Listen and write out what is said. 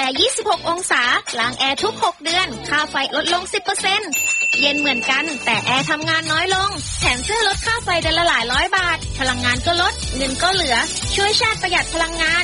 ร์26องศาล้างแอร์ทุก6เดือนค่าไฟลดลง 10% เย็นเหมือนกันแต่แอร์ทำงานน้อยลงแถมช่วยลดค่าไฟเดือนละหลายร้อยบาทพลังงานก็ลดเงินก็เหลือช่วยชาติประหยัดพลังงาน